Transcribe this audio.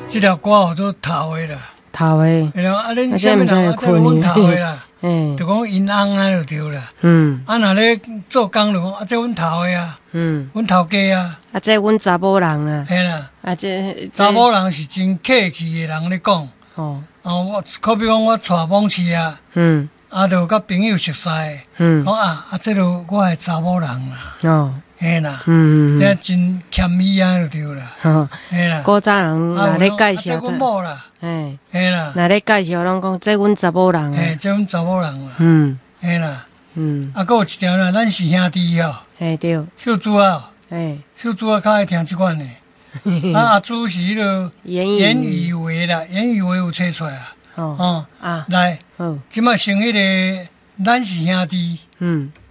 这条歌我都头的啦， 头的， 然后恁下面人都阮头的啦，就讲因翁啊就对啦。若咧做工就讲这阮头的啊，阮头家啊， 这阮查某人啊， 嘿啦， 这查某人是真客气的人咧讲。我可比讲我带某市啊，就甲朋友熟识，讲这个我系查某人啦。嘿啦，这真谦虚啊，就对啦。嘿啦， 古早人若咧介绍， 这阮某啦。嘿啦， 若咧介绍，拢讲这阮查某人啊。 这阮查某人啦。嘿啦，还有一条啦，咱是兄弟吼。嘿对。 秀珠啊，秀珠啊，较爱听即款的。阿珠是迄个言语为啦，言语为有吹出来啊。来，即摆成迄个咱是兄弟。